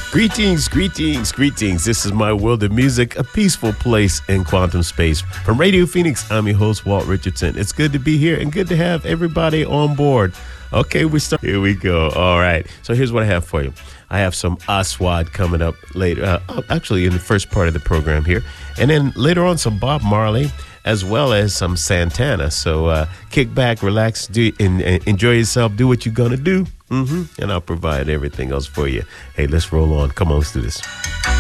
Greetings, greetings, greetings. This is my world of music, a peaceful place in quantum space. From Radio Phoenix, I'm your host, Walt Richardson. It's good to be here and good to have everybody on board. Okay, here we go. All right. So here's what I have for you. I have some Aswad coming up later, actually in the first part of the program here. And then later on, some Bob Marley, as well as some Santana. So kick back, relax, enjoy yourself, do what you're going to do. And I'll provide everything else for you. Hey, let's roll on. Come on, let's do this.